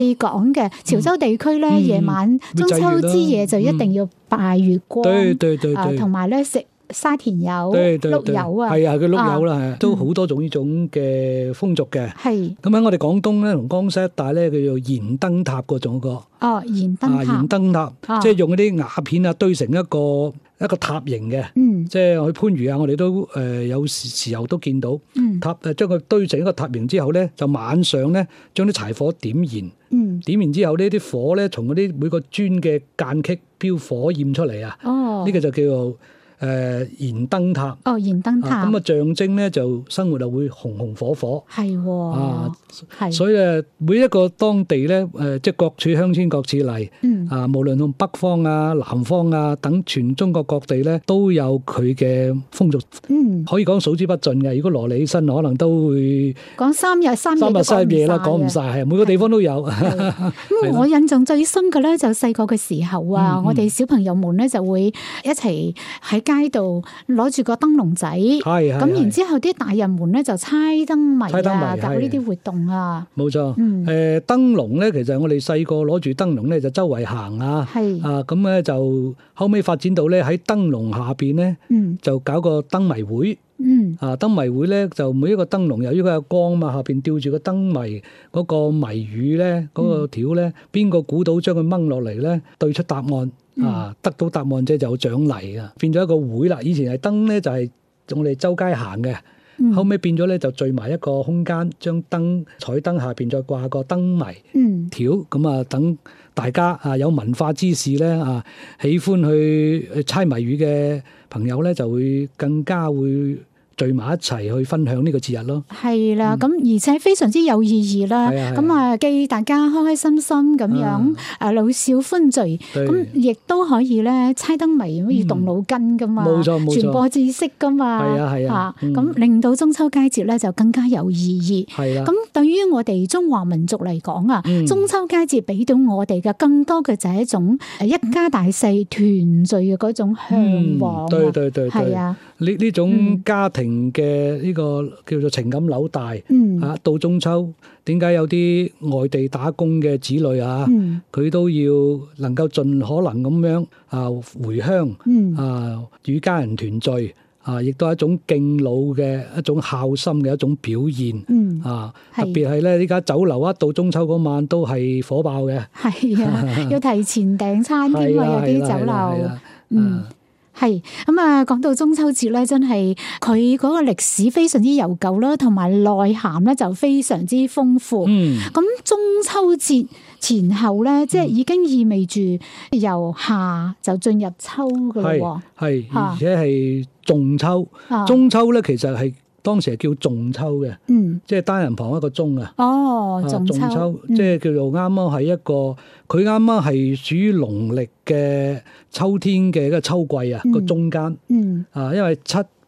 你講嘅潮州地區咧，夜晚中秋之夜就一定要拜月光， 對， 同埋咧食沙田柚、碌柚啊， 係佢碌柚啦，都好多種呢種嘅風俗嘅。係咁喺我哋廣東咧同江西一帶咧，叫做燃燈塔嗰種個。燃燈塔，即係用嗰啲瓦片啊堆成一個塔形嘅。即係去番禺啊，我哋都有時候都見到塔將佢堆成一個塔形之後咧，就晚上咧將啲柴火點燃，點完之後呢啲火咧從嗰啲每個磚嘅間隙飆火焰出嚟啊！呢個就叫做燃燈塔。燃燈塔咁象徵咧就生活就會紅紅火火。係所以每一個當地咧即係各處鄉村各處例。無論從北方啊、南方啊等全中國各地咧都有佢嘅風俗。可以講數之不盡嘅。如果羅你起身，可能都會講三日三夜啦，講唔晒。係每個地方都有。咁我印象最深嘅咧就細個嘅時候啊，我哋小朋友們咧就會一齊喺街度攞住個燈籠仔，咁然之後啲大人們咧就猜燈謎啊，搞呢啲活動啊。 冇錯，燈籠咧，其實我哋細個攞住燈籠咧就周圍行啊，咁咧就後尾發展到咧喺燈籠下邊咧，就搞個燈謎會。燈謎會咧就每一個燈籠由於佢有光嘛，下邊吊住個燈謎嗰個謎語咧，嗰個條咧，邊個估到將佢掹落嚟咧，對出答案。得到答案即係就有獎勵啊，變咗一個會啦。以前係燈咧就係我哋周街行嘅，後尾變咗咧就聚埋一個空間，將彩燈下邊再掛個燈謎條，咁啊等大家有文化之士咧喜歡去猜謎語嘅朋友咧就會更加會聚埋一齊去分享呢個節日咯。係啦，咁而且非常之有意義啦。咁既大家開開心心咁樣老少歡聚，咁亦都可以咧猜燈謎，可以動腦筋噶嘛。冇錯，傳播知識噶嘛。咁令到中秋佳節咧就更加有意義。咁對於我哋中華民族嚟講啊，中秋佳節俾到我哋嘅更多嘅就係一種一家大細團聚嘅嗰種向往。對，係啊，呢種家庭嘅呢個叫做情感紐帶。到中秋，點解有啲外地打工嘅子女佢都要能夠盡可能咁樣回鄉與家人團聚亦都係一種敬老嘅一種孝心嘅一種表現。特別係咧，依家酒樓一到中秋嗰晚都係火爆嘅。係啊，要提前訂餐添啊，有啲酒樓。係咁啊！講到中秋節咧，真係佢嗰個歷史非常之悠久啦，同埋內涵咧就非常之豐富。咁中秋節前後咧，即係已經意味住由夏就進入秋噶啦。係，而且係仲秋。中秋咧，其實係當時係叫仲秋嘅，即係單人旁一個鐘啊。仲秋，即係叫做啱啱係一個，佢啱啱係屬於農曆嘅秋天嘅一個秋季啊，個中間。因為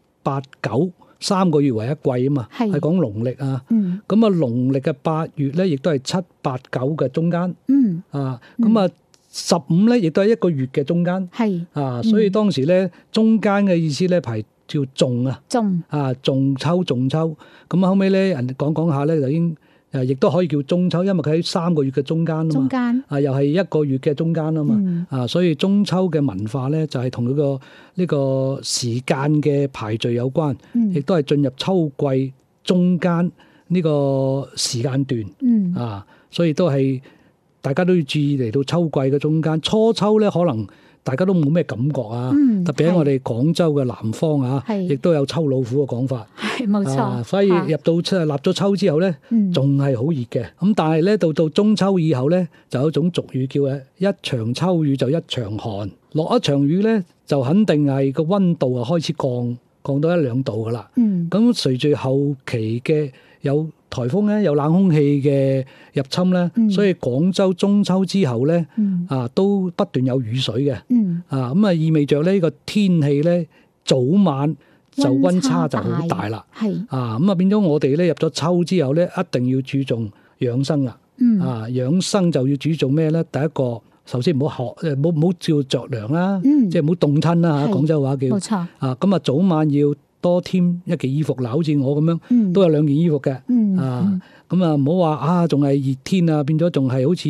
7、8、9 3個月為一季啊嘛，係講農曆啊。咁啊，農曆嘅8月咧，亦都係7、8、9嘅中間。咁啊15咧，亦都係一個月嘅中間。所以當時咧，中間嘅意思咧係叫仲啊，仲秋，咁後尾咧人講下咧就已經亦都可以叫中秋，因為佢喺3個月嘅中間啊嘛，又係1個月嘅中間啊嘛，所以中秋嘅文化咧就係同佢呢個時間嘅排序有關，亦都係進入秋季中間呢個時間段。所以都係大家都要注意嚟到秋季嘅中間，初秋咧可能大家都冇咩感覺啊，特別喺我哋廣州嘅南方亦都有秋老虎嘅講法。係冇錯。所以入到立咗秋之後咧，仲係好熱嘅。咁但係咧到中秋以後咧，就有一種俗語叫一場秋雨就一場寒。落一場雨咧，就肯定係個溫度開始降到1、2度噶啦。咁隨住後期嘅有颱風咧，有冷空氣嘅入侵咧，所以廣州中秋之後咧，都不斷有雨水嘅。咁啊意味着呢個天氣咧，早晚就溫差就好大啦。咁啊變咗我哋咧入咗秋之後咧，一定要注重養生啦。養生就要注重咩咧？第一個，首先唔好照着涼啦，即係唔好凍親啦嚇。廣州話叫冇錯。咁啊早晚要多添1件衣服嗱，好似我咁樣都有2件衣服嘅。咁啊唔好話仲係熱天啊，變咗仲係好似